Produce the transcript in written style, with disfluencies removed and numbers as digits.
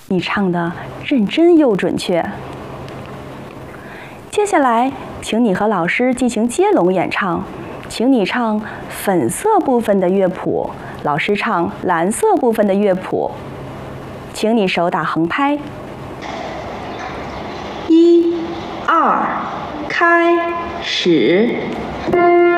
你唱得认真又准确。接下来，请你和老师进行接龙演唱，请你唱粉色部分的乐谱，老师唱蓝色部分的乐谱。请你手打横拍。 1、2，开始。